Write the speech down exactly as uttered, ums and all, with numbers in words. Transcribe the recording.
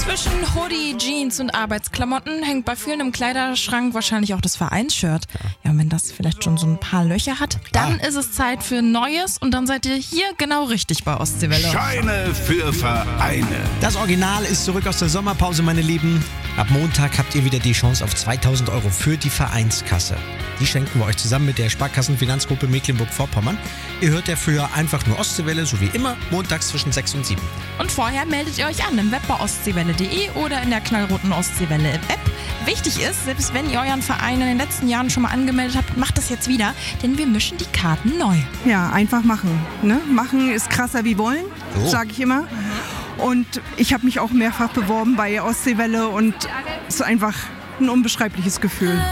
Zwischen Hoodie, Jeans und Arbeitsklamotten hängt bei vielen im Kleiderschrank wahrscheinlich auch das Vereinsshirt. Ja, und wenn das vielleicht schon so ein paar Löcher hat, dann ist es Zeit für Neues und dann seid ihr hier genau richtig bei Ostseewelle. Scheine für Vereine. Das Original ist zurück aus der Sommerpause, meine Lieben. Ab Montag habt ihr wieder die Chance auf zweitausend Euro für die Vereinskasse. Die schenken wir euch zusammen mit der Sparkassenfinanzgruppe Mecklenburg-Vorpommern. Ihr hört dafür einfach nur Ostseewelle, so wie immer, montags zwischen sechs und sieben. Und vorher meldet ihr euch an im Web bei ostseewelle punkt de oder in der knallroten Ostseewelle-App. Wichtig ist, selbst wenn ihr euren Verein in den letzten Jahren schon mal angemeldet habt, macht das jetzt wieder, denn wir mischen die Karten neu. Ja, einfach machen. Ne? Machen ist krasser wie wollen, So. sage ich immer. Und ich habe mich auch mehrfach beworben bei Ostseewelle und es ist einfach ein unbeschreibliches Gefühl.